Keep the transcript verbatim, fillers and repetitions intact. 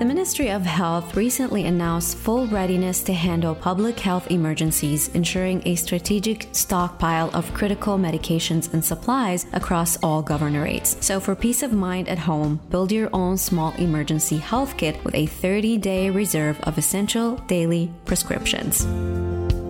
The Ministry of Health recently announced full readiness to handle public health emergencies, ensuring a strategic stockpile of critical medications and supplies across all governorates. So for peace of mind at home, build your own small emergency health kit with a thirty-day reserve of essential daily prescriptions.